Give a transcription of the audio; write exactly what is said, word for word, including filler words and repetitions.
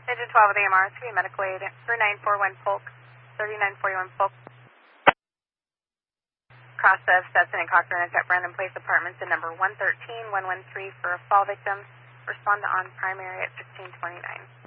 Digit twelve of the M R S, medical aid, three nine four one Polk, thirty-nine forty-one Polk. Cross of Stetson and Cochran at Brandon Place Apartments in number one thirteen one one three for a fall victim. Respond to on primary at sixteen twenty-nine.